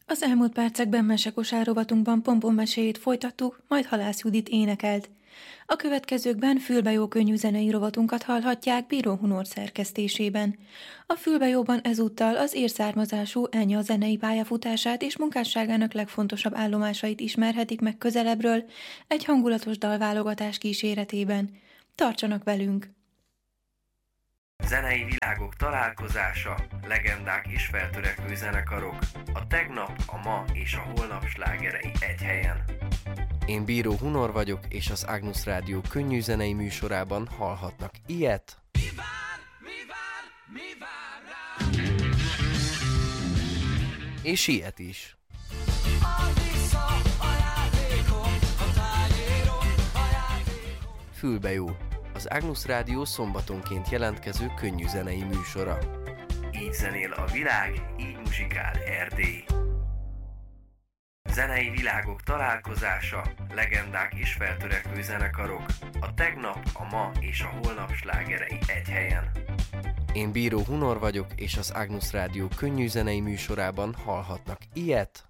Az elmúlt percekben mesekosár rovatunkban Pompon meséjét folytattuk, majd Halász Judit énekelt. A következőkben Fülbejó könnyű zenei rovatunkat hallhatják Bíró Hunor szerkesztésében. A Fülbejóban ezúttal az érszármazású Enya zenei pályafutását és munkásságának legfontosabb állomásait ismerhetik meg közelebbről egy hangulatos dalválogatás kíséretében. Tartsanak velünk! Zenei világok találkozása, legendák és feltörekvő zenekarok, a tegnap, a ma és a holnap slágerei egy helyen. Én Bíró Hunor vagyok, és az Agnus Rádió könnyű zenei műsorában hallhatnak ilyet, és ilyet is. Fülbejó, az Agnus Rádió szombatonként jelentkező könnyű zenei műsora. Így zenél a világ, így muzsikál Erdély. Zenei világok találkozása, legendák és feltörekvő zenekarok, a tegnap, a ma és a holnap slágerei egy helyen. Én Bíró Hunor vagyok, és az Agnus Rádió könnyű zenei műsorában hallhatnak ilyet,